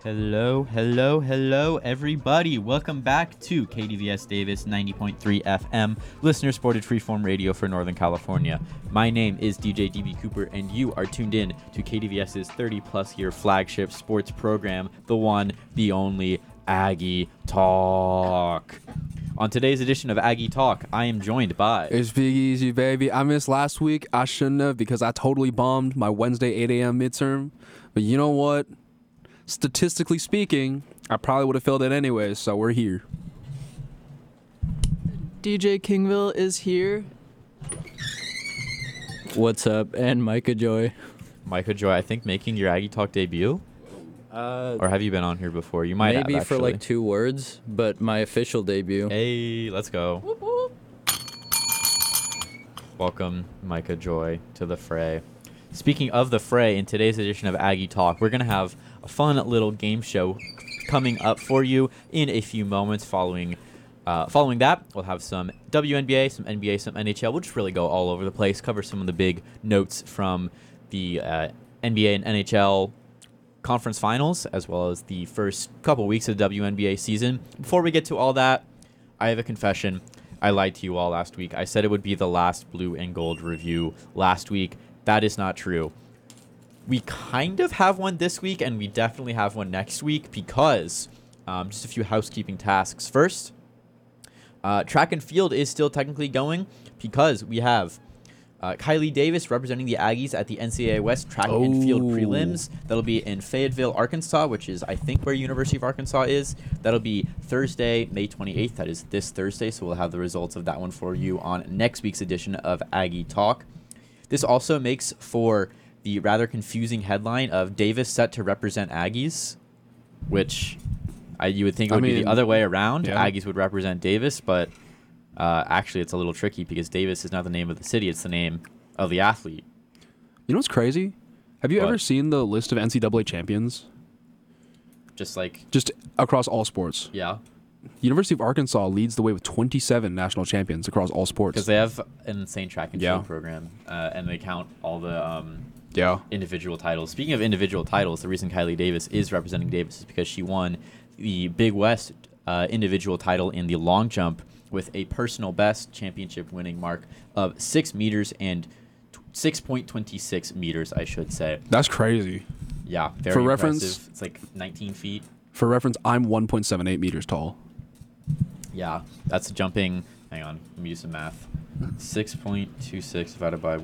Hello, everybody. Welcome back to KDVS Davis 90.3 FM, listener-supported freeform radio for Northern California. My name is DJ DB Cooper, and you are tuned in to KDVS's 30-plus year flagship sports program, the one, the only, Aggie Talk. On today's edition of Aggie Talk, I am joined by... It's Big Easy, baby. I missed last week. I shouldn't have because I totally bombed my Wednesday 8 a.m. midterm. But you know what? Statistically speaking, I probably would have failed it anyways, so we're here. DJ Kingville is here. What's up? And Micah Joy. Micah Joy, I think making your Aggie Talk debut? Or have you been on here before? You might have, maybe for actually. like 2 words, but my official debut. Hey, let's go. Whoop, whoop. Welcome, Micah Joy, to the fray. Speaking of the fray, in today's edition of Aggie Talk, we're going to have a fun little game show coming up for you in a few moments. Following that, we'll have some WNBA, some NBA, some NHL. We'll just really go all over the place, cover some of the big notes from the NBA and NHL conference finals, as well as the first couple weeks of the WNBA season. Before we get to all that, I have a confession. I lied to you all last week. I said it would be the last blue and gold review last week. That is not true. We kind of have one this week, and we definitely have one next week because just a few housekeeping tasks. First, track and field is still technically going because we have Kylie Davis representing the Aggies at the NCAA West track and field prelims. That'll be in Fayetteville, Arkansas, which is, I think, where University of Arkansas is. That'll be Thursday, May 28th. That is this Thursday, so we'll have the results of that one for you on next week's edition of Aggie Talk. This also makes for the rather confusing headline of Davis set to represent Aggies, which you would think it would be the other way around. Yeah. Aggies would represent Davis, but actually it's a little tricky because Davis is not the name of the city, it's the name of the athlete. You know what's crazy? Have you ever seen the list of NCAA champions? Just across all sports. Yeah. University of Arkansas leads the way with 27 national champions across all sports. Because they have an insane track and field program, and they count all the individual titles. Speaking of individual titles, the reason Kylie Davis is representing Davis is because she won the Big West individual title in the long jump with a personal best championship winning mark of 6 meters and 6.26 meters, I should say. That's crazy. Yeah, very For impressive. reference, It's like 19 feet. For reference, I'm 1.78 meters tall. Yeah, that's jumping. Hang on, let me do some math. 6.26 divided by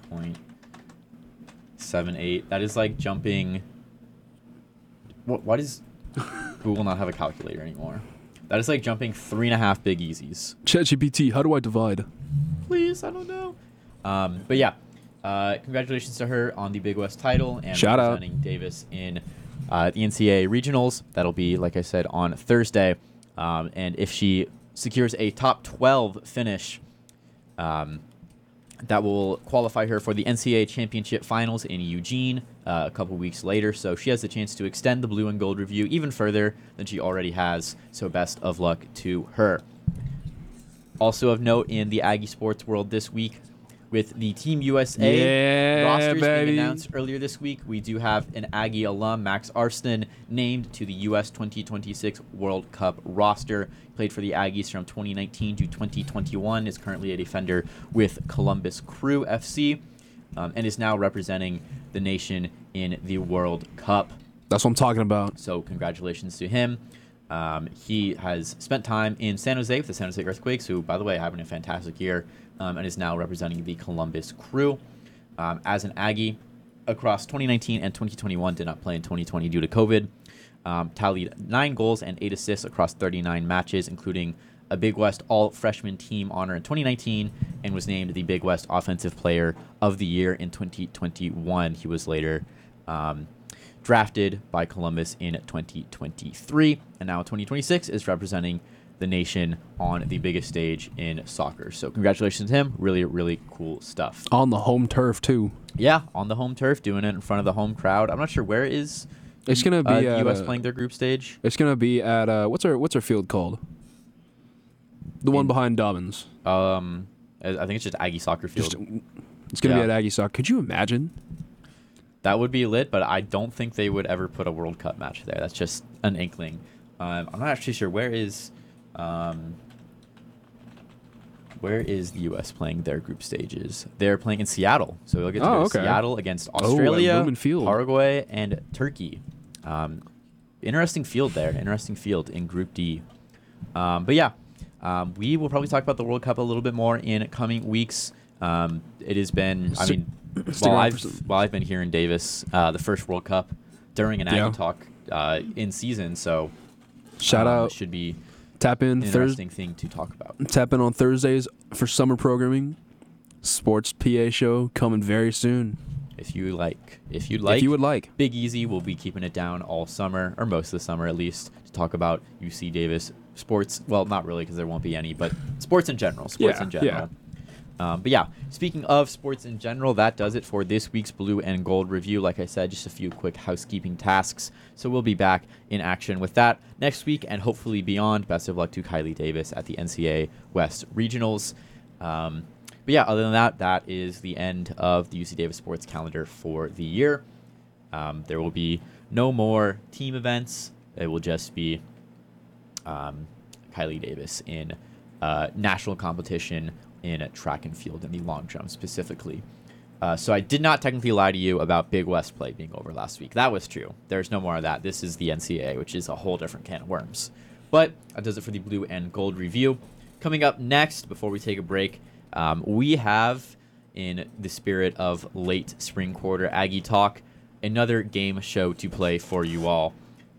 1.78. That is like jumping. Why does Google not have a calculator anymore? That is like jumping 3.5 Big Easies. ChatGPT, how do I divide? Please, I don't know. But yeah, congratulations to her on the Big West title and Shout representing Davis in the NCAA regionals. That'll be, like I said, on Thursday. And if she secures a top 12 finish, that will qualify her for the NCAA championship finals in Eugene a couple weeks later. So she has the chance to extend the blue and gold review even further than she already has. So best of luck to her. Also of note in the Aggie sports world this week, with the Team USA rosters being announced earlier this week, we do have an Aggie alum, Max Arston, named to the U.S. 2026 World Cup roster. Played for the Aggies from 2019 to 2021, is currently a defender with Columbus Crew FC, and is now representing the nation in the World Cup. That's what I'm talking about. So congratulations to him. He has spent time in San Jose with the San Jose Earthquakes, who, by the way, are having a fantastic year, and is now representing the Columbus Crew. As an Aggie, across 2019 and 2021, did not play in 2020 due to COVID. Tallied 9 goals and 8 assists across 39 matches, including a Big West All-Freshman Team honor in 2019, and was named the Big West Offensive Player of the Year in 2021. He was later drafted by Columbus in 2023, and now in 2026 is representing the nation on the biggest stage in soccer. So congratulations to him. Really, really cool stuff. On the home turf, too. Yeah, on the home turf, doing it in front of the home crowd. I'm not sure where is it's gonna be the U.S. playing their group stage. It's gonna be at what's our field called? The one behind Dobbins. I think it's just Aggie Soccer Field. It's gonna be at Aggie Soccer. Could you imagine? That would be lit, but I don't think they would ever put a World Cup match there. That's just an inkling. I'm not actually sure where is the U.S. playing their group stages. They're playing in Seattle, so we'll get to go to Seattle against Australia, at Lumen Field. Paraguay, and Turkey. Interesting field there. Interesting field in Group D. But yeah, we will probably talk about the World Cup a little bit more in coming weeks. It has been, I mean, while I've been here in Davis, the first World Cup during an Aggie Talk in season, so shout out. Should be tap in an interesting thing to talk about. Tap in on Thursdays for summer programming. Sports PA show coming very soon. If you would like, Big Easy will be keeping it down all summer, or most of the summer at least, to talk about UC Davis sports. Well, not really because there won't be any, but sports in general. But yeah, speaking of sports in general, that does it for this week's Blue and Gold review. Like I said, just a few quick housekeeping tasks. So we'll be back in action with that next week and hopefully beyond. Best of luck to Kylie Davis at the NCAA West Regionals. But yeah, other than that, that is the end of the UC Davis sports calendar for the year. There will be no more team events. It will just be Kylie Davis in national competition in track and field and the long jump specifically. So I did not technically lie to you about Big West play being over last week. That was true. There's no more of that. This is the NCAA, which is a whole different can of worms. But that does it for the Blue and Gold review. Coming up next, before we take a break, we have, in the spirit of late spring quarter Aggie Talk, another game show to play for you all.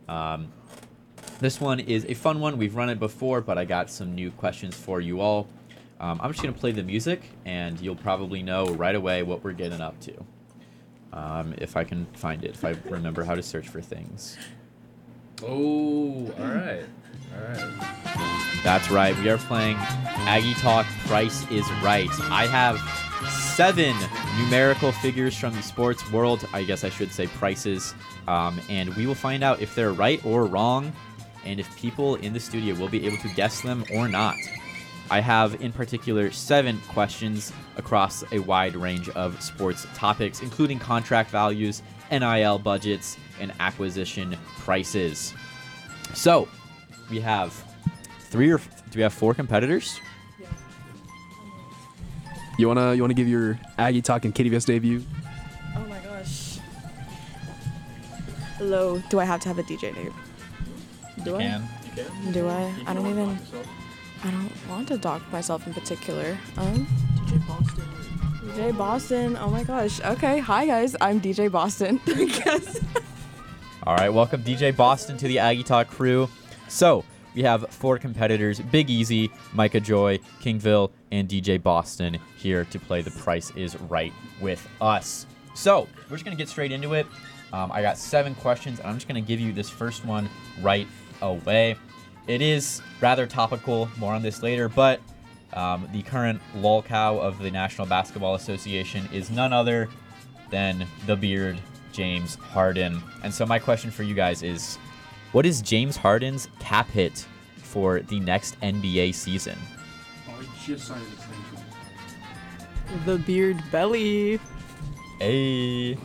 This one is a fun one. We've run it before, but I got some new questions for you all. I'm just going to play the music, and you'll probably know right away what we're getting up to. If I can find it, if I remember how to search for things. Oh, all right. That's right. We are playing Aggie Talk Price is Right. I have 7 numerical figures from the sports world. I guess I should say prices. And we will find out if they're right or wrong, and if people in the studio will be able to guess them or not. I have, in particular, 7 questions across a wide range of sports topics, including contract values, NIL budgets, and acquisition prices. So, we have 4 competitors? You wanna give your Aggie Talk and KDVS debut? Oh my gosh. Hello. Do I have to have a DJ name? Do I? Do I? I don't want to dock myself in particular. DJ Boston. Oh my gosh. Okay. Hi guys. I'm DJ Boston. I guess. All right. Welcome DJ Boston to the Aggie Talk crew. So, we have 4 competitors, Big Easy, Micah Joy, Kingville, and DJ Boston here to play The Price is Right with us. So, we're just going to get straight into it. I got 7 questions, and I'm just going to give you this first one right away. It is rather topical, more on this later, but the current lolcow of the National Basketball Association is none other than the Beard, James Harden. And so my question for you guys is, what is James Harden's cap hit for the next NBA season? Oh, he just signed this thing. The Beard Belly. Hey.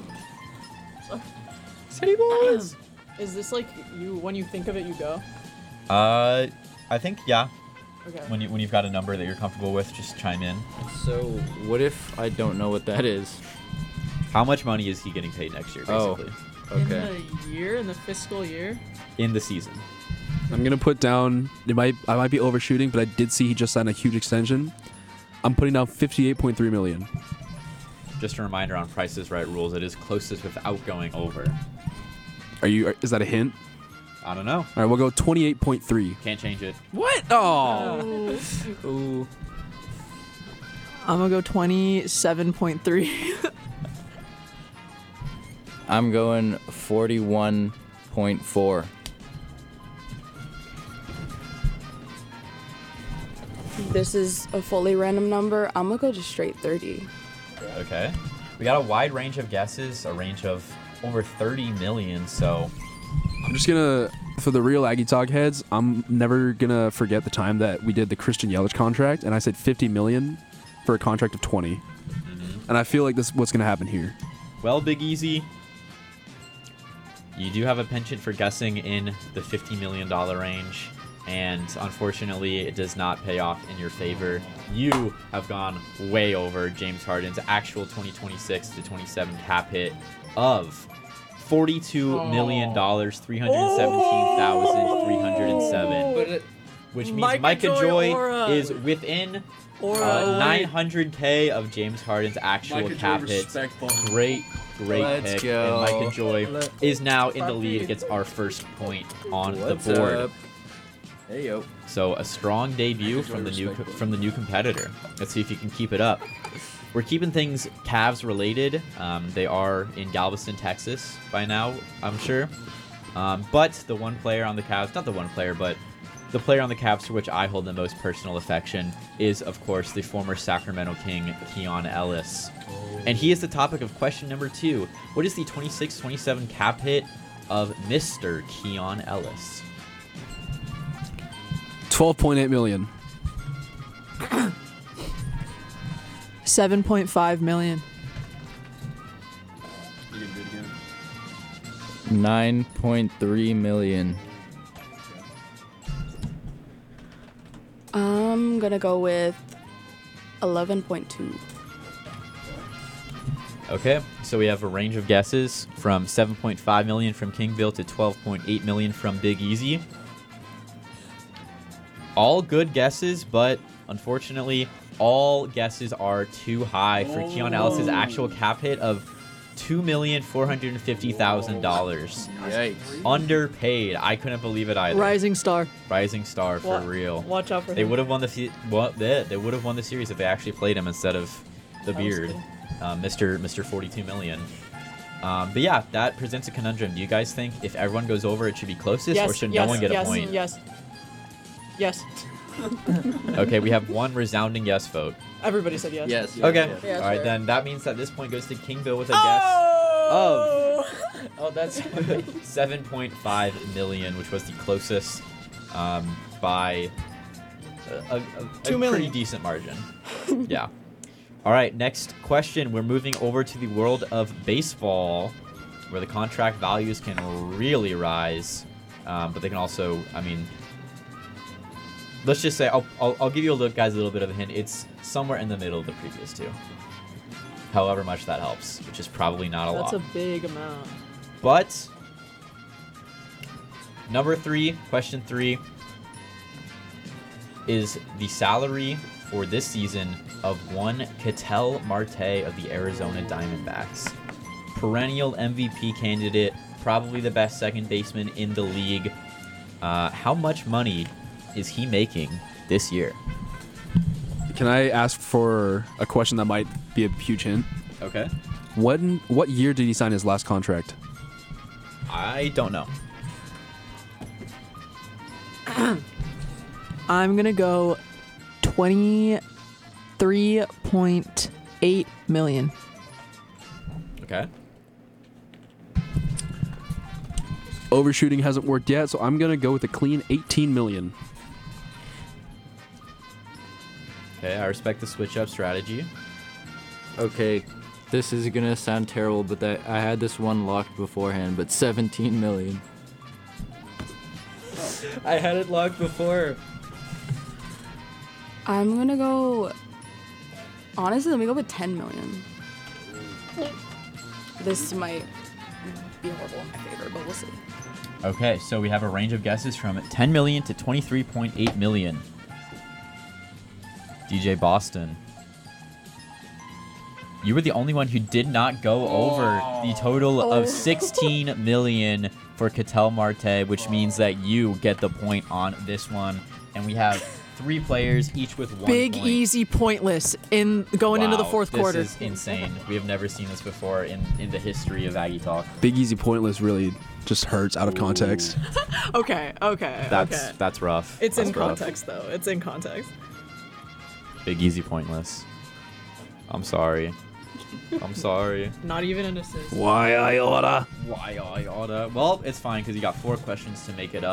City boys. Is this like you? When you think of it, you go. I think, yeah. Okay. When you've got a number that you're comfortable with, just chime in. So, what if I don't know what that is? How much money is he getting paid next year, basically? Okay. In the fiscal year. In the season. I'm gonna put down. I might be overshooting, but I did see he just signed a huge extension. I'm putting down $58.3 million. Just a reminder on Price is Right rules, it is closest without going over. Is that a hint? I don't know. All right, we'll go 28.3. Can't change it. What? Oh. Ooh. I'm gonna go 27.3. I'm going 41.4. This is a fully random number. I'm gonna go just straight 30. Okay. We got a wide range of guesses, a range of over 30 million, so... I'm just gonna, for the real Aggie Talk heads, I'm never gonna forget the time that we did the Christian Yelich contract, and I said 50 million for a contract of 20. And I feel like this is what's gonna happen here. Well, Big Easy, You do have a penchant for guessing in the $50 million range, and unfortunately, it does not pay off in your favor. You have gone way over James Harden's actual 2026 to 27 cap hit of $42 million, 317,307, which means Micah Micah Joy Joy Aura. is within Aura. 900K of James Harden's actual cap hits. Great Let's pick. go. And Micah Joy is now in the lead, gets our first point on What's the board. up? Hey yo. So a strong debut from the new competitor. Let's see if you can keep it up. We're keeping things Cavs related. They are in Galveston, Texas by now, I'm sure. But the one player on the Cavs, not the one player, but the player on the Cavs for which I hold the most personal affection is, of course, the former Sacramento King, Keon Ellis. And he is the topic of question number 2. What is the 26-27 cap hit of Mr. Keon Ellis? 12.8 million. 7.5 million. 9.3 million. I'm gonna go with 11.2. Okay, so we have a range of guesses from 7.5 million from Kingville to 12.8 million from Big Easy. All good guesses, but unfortunately, all guesses are too high for Keon Ellis' actual cap hit of $2,450,000. Yikes. Underpaid. I couldn't believe it either. Rising star. Rising star for real. Watch out for They him. would have won they would have won the series if they actually played him instead of the beard, Mr. 42 million. But yeah, that presents a conundrum. Do you guys think if everyone goes over, it should be closest, or should no one get a point? Yes. Yes. Okay, we have one resounding yes vote. Everybody said yes. Yes. Okay. Yeah, All right, sure. then that means that this point goes to Kingville with a Oh! guess of that's 7.5 million, which was the closest by a 2 million. pretty decent margin. Yeah. All right, next question. We're moving over to the world of baseball, where the contract values can really rise, but they can also, I mean, let's just say I'll give you guys a little bit of a hint. It's somewhere in the middle of the previous two. However much that helps, which is probably not a That's lot. a big amount. But number 3, question 3, is the salary for this season of one Ketel Marte of the Arizona Diamondbacks. Perennial MVP candidate, probably the best second baseman in the league. How much money is he making this year? Can I ask for a question that might be a huge hint? Okay. What year did he sign his last contract? I don't know. I'm gonna go 23.8 million. Okay. Overshooting hasn't worked yet, so I'm gonna go with a clean 18 million. Okay, I respect the switch up strategy. Okay, this is gonna sound terrible, but I had this one locked beforehand, but 17 million. I had it locked before. I'm gonna go. Honestly, let me go with 10 million. This might be horrible in my favor, but we'll see. Okay, so we have a range of guesses from 10 million to 23.8 million. DJ Boston. You were the only one who did not go over the total of 16 million for Ketel Marte, which means that you get the point on this one. And we have 3 players, each with 1 Big, point. easy, pointless in going into the Wow, fourth quarter. This is insane. We have never seen this before in the history of Aggie Talk. Big Easy Pointless really just hurts out of context. Okay. That's rough. It's That's in rough. context, though. It's in context. Big Easy Pointless. I'm sorry. I'm sorry. Not even an assist. Why I oughta? Why I oughta? Well, it's fine because you got 4 questions to make it up.